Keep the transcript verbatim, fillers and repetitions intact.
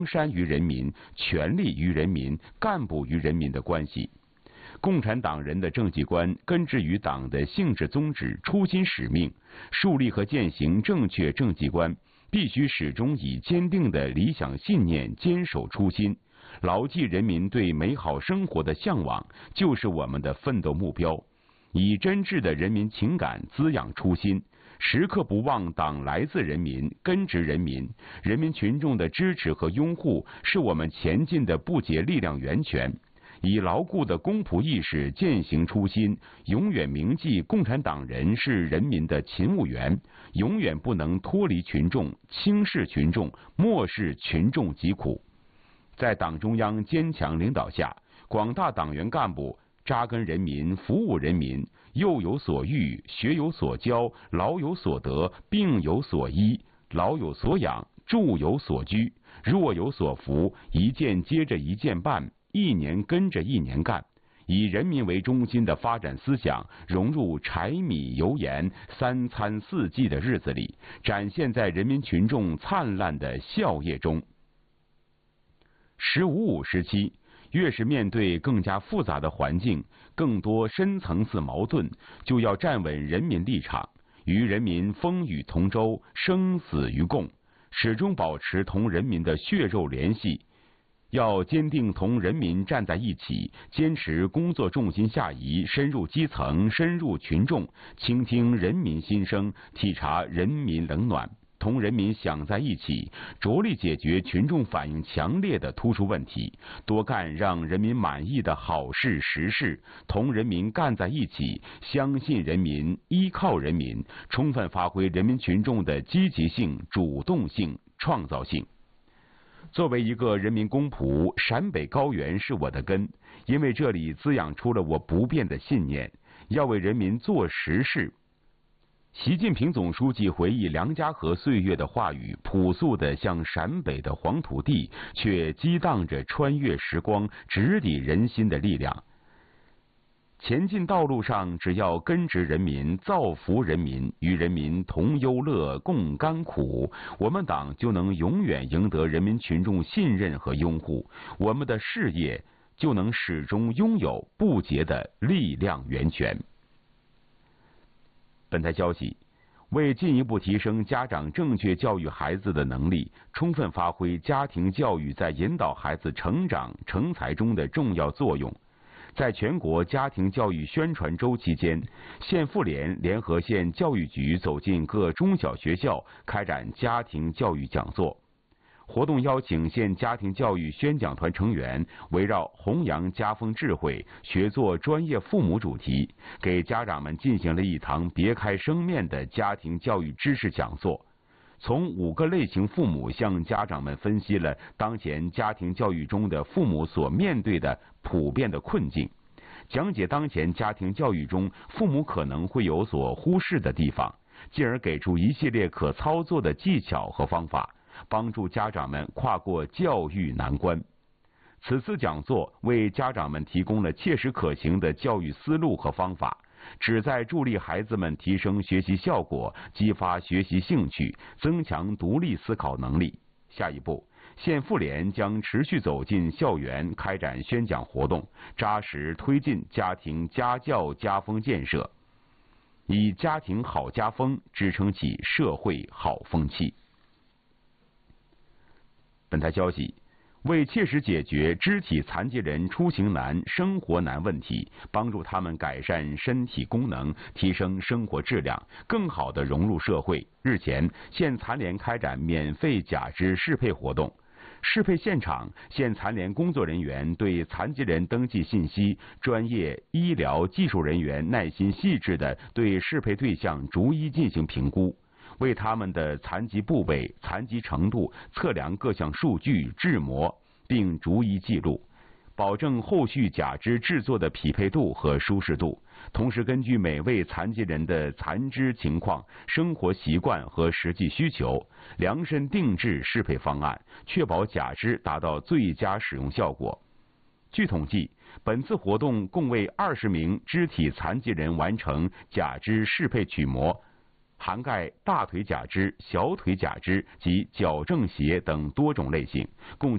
山于人民、权力于人民、干部于人民的关系。共产党人的政绩观根植于党的性质宗旨、初心使命，树立和践行正确政绩观，必须始终以坚定的理想信念坚守初心，牢记人民对美好生活的向往，就是我们的奋斗目标。以真挚的人民情感滋养初心，时刻不忘党来自人民、根植人民，人民群众的支持和拥护是我们前进的不竭力量源泉。以牢固的公仆意识践行初心，永远铭记共产党人是人民的勤务员，永远不能脱离群众、轻视群众、漠视群众疾苦。在党中央坚强领导下，广大党员干部扎根人民，服务人民，幼有所育，学有所教，老有所得，病有所医，老有所养，住有所居，若有所福，一件接着一件办，一年跟着一年干，以人民为中心的发展思想融入柴米油盐三餐四季的日子里，展现在人民群众灿烂的笑靥中。十五五时期，越是面对更加复杂的环境，更多深层次矛盾，就要站稳人民立场，与人民风雨同舟，生死与共，始终保持同人民的血肉联系。要坚定同人民站在一起，坚持工作重心下移，深入基层，深入群众，倾听人民心声，体察人民冷暖，同人民想在一起，着力解决群众反应强烈的突出问题，多干让人民满意的好事实事，同人民干在一起，相信人民，依靠人民，充分发挥人民群众的积极性、主动性、创造性。作为一个人民公仆，陕北高原是我的根，因为这里滋养出了我不变的信念，要为人民做实事。习近平总书记回忆梁家河岁月的话语，朴素的像陕北的黄土地，却激荡着穿越时光、直抵人心的力量。前进道路上，只要根植人民、造福人民，与人民同忧乐、共甘苦，我们党就能永远赢得人民群众信任和拥护，我们的事业就能始终拥有不竭的力量源泉。本台消息，为进一步提升家长正确教育孩子的能力，充分发挥家庭教育在引导孩子成长成才中的重要作用，在全国家庭教育宣传周期间，县妇联联合县教育局走进各中小学校，开展家庭教育讲座。活动邀请县家庭教育宣讲团成员围绕弘扬家风智慧、学做专业父母主题，给家长们进行了一堂别开生面的家庭教育知识讲座。从五个类型父母向家长们分析了当前家庭教育中的父母所面对的普遍的困境，讲解当前家庭教育中父母可能会有所忽视的地方，进而给出一系列可操作的技巧和方法，帮助家长们跨过教育难关。此次讲座为家长们提供了切实可行的教育思路和方法，旨在助力孩子们提升学习效果，激发学习兴趣，增强独立思考能力。下一步，县妇联将持续走进校园，开展宣讲活动，扎实推进家庭家教家风建设，以家庭好家风支撑起社会好风气。本台消息，为切实解决肢体残疾人出行难、生活难问题，帮助他们改善身体功能，提升生活质量，更好地融入社会，日前，县残联开展免费假肢适配活动。适配现场，县残联工作人员对残疾人登记信息，专业医疗技术人员耐心细致地对适配对象逐一进行评估，为他们的残疾部位、残疾程度测量各项数据、制模，并逐一记录，保证后续假肢制作的匹配度和舒适度。同时，根据每位残疾人的残肢情况、生活习惯和实际需求，量身定制适配方案，确保假肢达到最佳使用效果。据统计，本次活动共为二十名肢体残疾人完成假肢适配取模，涵盖大腿假肢、小腿假肢及矫正鞋等多种类型，共